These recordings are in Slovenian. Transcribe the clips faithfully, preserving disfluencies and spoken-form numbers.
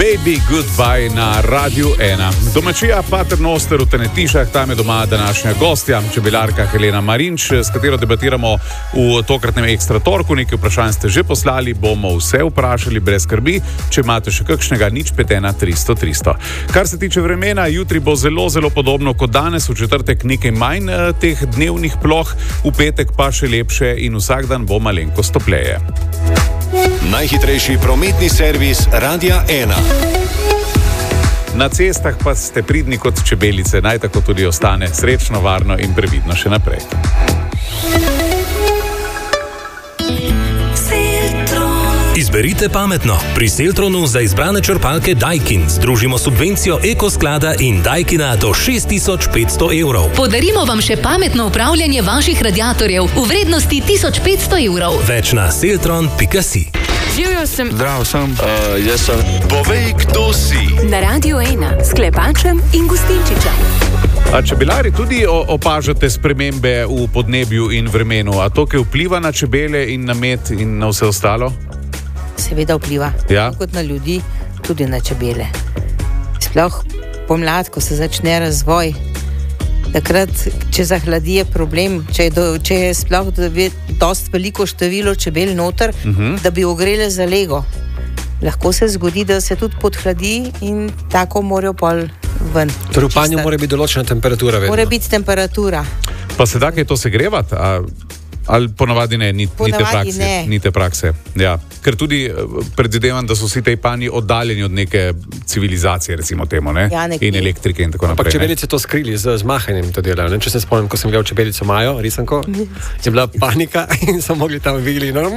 Baby Goodbye na Radiu ena. Domačija Paternoster v Tenetišah, tam je doma današnja gostja, čebelarka Helena Marinč, s katero debatiramo v tokratnem Ekstra torku. Nekaj vprašanj ste že poslali, bomo vse vprašali brez skrbi. Če imate še kakšnega, nič pet ena tristo tristo. Kar se tiče vremena, jutri bo zelo, zelo podobno kot danes, v četrtek nekaj manj eh, teh dnevnih ploh, v petek pa še lepše in vsak dan bo malenkost topleje. Najhitrejši prometni servis Radia ena. Na cestah pa ste pridni kot čebelice, naj tako tudi ostane. Srečno, varno in previdno še naprej. Izberite pametno. Pri Seltronu za izbrane črpalke Daikin združimo subvencijo Ekosklada in Daikina do šest tisoč petsto evrov. Podarimo vam še pametno upravljanje vaših radiatorjev v vrednosti tisoč petsto evrov. Več na seltron pika si. Živjo sem. Zdrav sem. Uh, jaz sem. Povej, kdo si. Na Radiu ena s Klepačem in Gustinčičem. A čebelari tudi opažate spremembe v podnebju in vremenu? A to, kaj vpliva na čebele in na med in na vse ostalo? Seveda vpliva, ja. Kot na ljudi, tudi na čebele. Sploh pomlad, ko se začne razvoj, takrat, če zahladi, je problem, če je, do, če je sploh dost veliko število čebel noter, uh -huh. da bi ogrele za lego. Lahko se zgodi, da se tudi podhladi in tako morajo pol ven. Torej v panju mora biti določena temperatura vedno. Mora biti temperatura. Pa se da kaj to segrevati? A... Ali ponavadi ne, ni, ni te prakse? Ne. Ni te prakse. Ja. Ker tudi predvidevam, da so vsi tej panji oddaljeni od neke civilizacije, recimo temu, ne? Ja, in elektrike in tako naprej. Ampak čebelice to skrili z zmahanjem to delajo. Če se spomnim, ko sem gledal čebelico Majo, risanko, je bila panika in so mogli tam videli. No,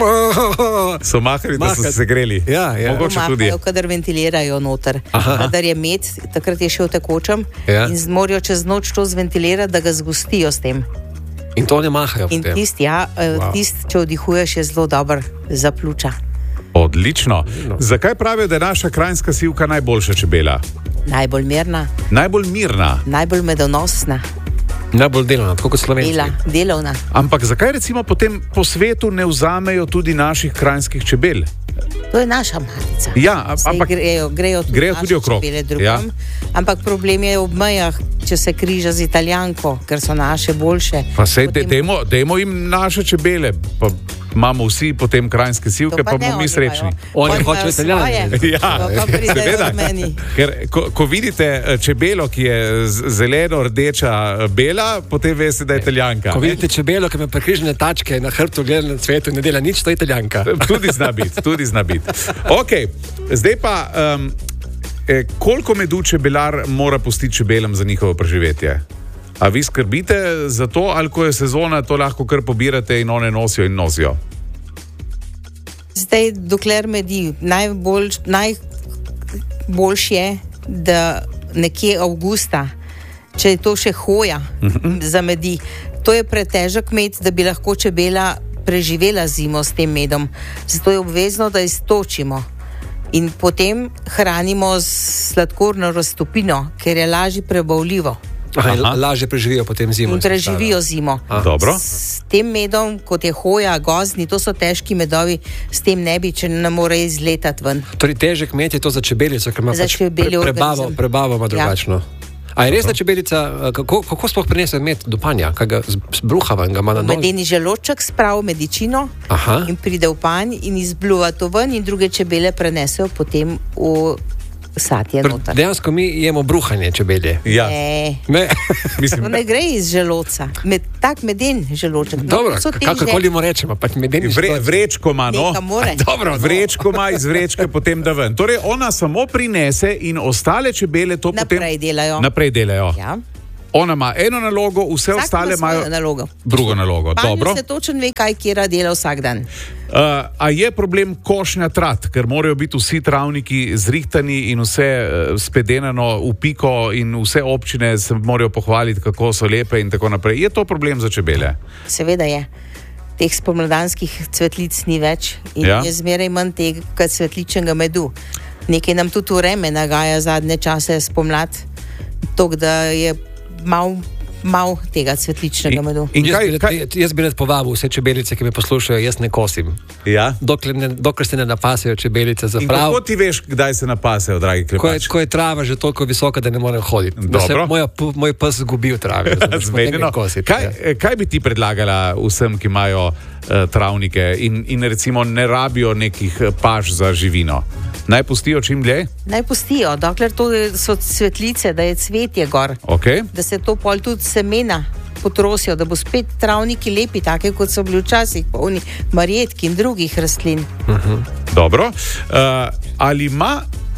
so mahali, da so se segreli. Ja, ja. Mogoče tudi. Mahajo, kadar ventilirajo noter. Kadar je med, takrat je še v tekočem, ja. In morajo čez noč to zventilirati, da ga zgostijo s tem. In to ne mahajo. In tist, ja, wow. tist, če vdihuješ, je zelo dober za pljuča. Odlično. No. Zakaj pravijo, da je naša kranjska sivka najboljša čebela? Najbolj mirna. Najbolj mirna. Najbolj medonosna. Najbolj delovna, tako kot slovenski. Dela, delovna. Ampak zakaj recimo potem po svetu ne vzamejo tudi naših kranjskih čebel? To je naša matica. Ja, ampak grejo, grejo tudi, grejo tudi okrog. Ja. Ampak problem je ob mejah, če se križa z Italijanko, ker so naše boljše. Pa sej, potem... dejmo, dejmo jim naše čebele, pa imamo vsi potem kranjske sivke, pa, pa bomo mi srečni. Oni hočejo Italijane. Ja, seveda. Ker ko, ko vidite čebelo, ki je zeleno, rdeča, bela, potem veste, da je Italijanka. Ko vidite čebelo, ki ima prekrižene tačke na hrbtu, gleda na cvetu in ne dela nič, to je Italijanka. Tudi zna biti, tudi zna biti. Ok, zdaj pa, um, eh, koliko medu čebelar mora pustiti čebelam za njihovo preživetje? A vi skrbite za to, ali ko je sezona, to lahko kar pobirate in one nosijo in nosijo? Zdaj, dokler medi, najboljš, najboljš je, da nekje avgusta, če je to še hoja uh-huh. za medi, to je pretežek med, da bi lahko čebela preživela zimo s tem medom. Zato je obvezno, da iztočimo in potem hranimo s sladkorno raztopino, ker je lažje prebavljivo. Aha, lažje preživijo potem zimo. In preživijo zimo. Dobro. S tem medom, kot je hoja, gozdni, to so težki medovi, s tem ne bi, če ne more izletati ven. Torej težek med je to za čebelico, ker ima pač pre, prebavo, prebavo ima drugačno. Ja. A je res, da čebelica, kako, kako sploh prinese med do panja? Kaj ga zbruhava in ga ima na nož? Medeni želoček spravi medičino Aha. in pride v panj in izbluva to ven in druge čebele prenesejo potem v satje noter. Dejansko mi jemo bruhanje čebelje. Ja. Ne. Ne. Mislim, to ne gre iz želodca. Med, tak meden želoček. Dobro, no, kakokoli mu rečemo, pač meden Vre, vrečko ima, no? Dobro, vrečko ima, iz vrečke potem da ven. Torej, ona samo prinese in ostale čebele to naprej potem... delajo. Naprej delajo. Ja. Ona ima eno nalogo, vse vsak ostale imajo nalogo. drugo nalogo. Panju se točno ve, kaj kjera dela vsak dan. Uh, a je problem košnja trat, ker morajo biti vsi travniki zrihtani in vse uh, spedenano v piko in vse občine se morajo pohvaliti, kako so lepe in tako naprej. Je to problem za čebele? Seveda je. Teh spomladanskih cvetlic ni več in ja. je zmeraj manj tega cvetličnega medu. Nekaj nam tudi vreme nagaja zadnje čase spomlad, tok da je mal malo tega cvetličnega medu. In, in kaj, jaz, kaj... Jaz, jaz bi rad povabil vse čebelice, ki me poslušajo, jaz ne kosim. Ja? Dokler, ne, dokler se ne napasejo čebelice za prav. Kako ti veš, kdaj se napasejo, dragi klepač? Ko je, ko je trava že toliko visoka, da ne morem hoditi. Da se moja, moj pes zgubi v travi. Zmenjeno. Kaj, kaj bi ti predlagala vsem, ki imajo uh, travnike in, in recimo ne rabijo nekih paš za živino? Naj pustijo čim dlje? Naj pustijo, dokler to so cvetlice, da je cvetje gor. Okay. Da se to pol tudi semena potrosijo, da bo spet travniki lepi, take kot so bili včasih, polni marjetk in drugih rastlin. Uh-huh. Dobro. Uh, ali ima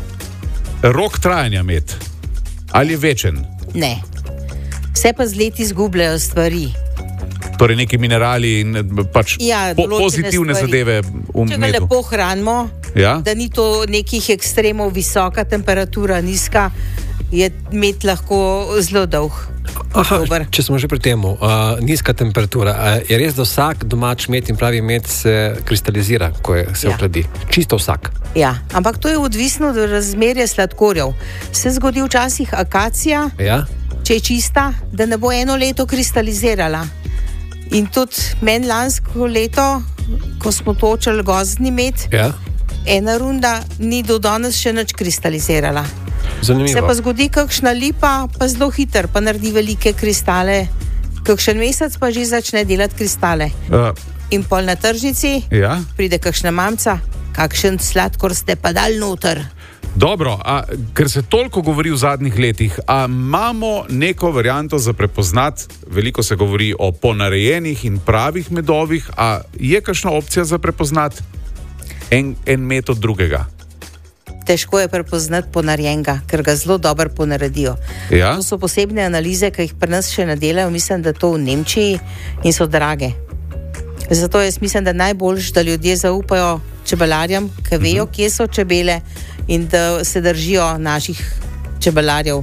rok trajanja med? Ali je večen? Ne. Vse pa z leti izgubljajo stvari. Torej neki minerali in pač ja, po, pozitivne stvari. Zadeve v medu. Če ga lepo hranimo, ja? Da ni to nekih ekstremov, visoka temperatura, nizka, je med lahko zelo dolg. Aha, če smo že pri tem, uh, nizka temperatura, uh, je res, da vsak domač med in pravi med se kristalizira, ko je, se ja. Ohladi? Čisto vsak? Ja, ampak to je odvisno od razmerja sladkorjev. Se zgodi včasih akacija, ja? Če je čista, da ne bo eno leto kristalizirala. In tudi meni lansko leto, ko smo točili gozdni med, ja? Ena runda ni do danes še nič kristalizirala. Zanimivo. Se pa zgodi kakšna lipa, pa zelo hiter, pa naredi velike kristale. Kakšen mesec pa že začne delati kristale. Uh, In pol na tržnici ja? Pride kakšna mamca, kakšen sladkor ste pa dal noter. Dobro, a, ker se toliko govori v zadnjih letih, a imamo neko varianto za prepoznati, veliko se govori o ponarejenih in pravih medovih, a je kakšna opcija za prepoznati en, en med od drugega? Težko je prepoznati ponarejenega, ker ga zelo dobro ponaredijo. Ja? To so posebne analize, ki jih pri nas še ne delajo, mislim, da to v Nemčiji in so drage. Zato jaz mislim, da najboljš, da ljudje zaupajo čebelarjem, ki vejo, uh-huh. kje so čebele in da se držijo naših čebelarjev.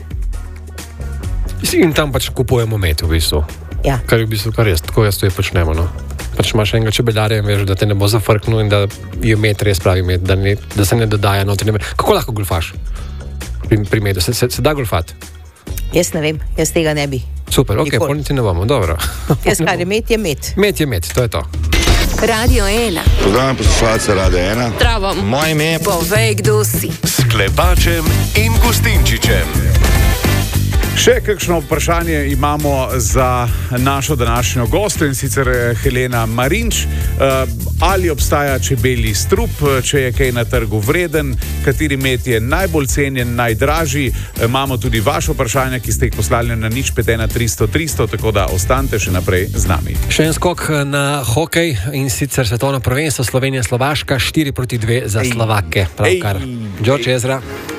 In tam pač kupujemo med v bistvu. Ja. Kar je v bistvu kar jaz, tako jaz to je počnemo. No? Pač imaš enega čebelarja in veš, da te ne bo zafrknil in da je med res pravi med, da, ne, da se ne dodaja noter. Kako lahko golfaš pri, pri medu? Se, se, se da golfati? Jaz ne vem, jaz tega ne bi. Super, ok, polniti ne bomo, dobro. Jaz kar je med, je med. Med je med, to je to. Radio ena. Pozdravljam poslušalce Radio ena. Zdravo. Moje ime je Povej, kdo si. S Klepačem in Gustinčičem. Še kakšno vprašanje imamo za našo današnjo gostjo in sicer Helena Marinč. Ali obstaja čebelji strup, če je kaj na trgu vreden, kateri med je najbolj cenjen, najdražji. Imamo tudi vaše vprašanja, ki ste jih poslali na nič pet ena tristo tristo, tako da ostanite še naprej z nami. Še en skok na hokej in sicer svetovno prvenstvo Slovenija-Slovaška štiri proti dve za Slovake. Pravkar. Đorđe Ezra.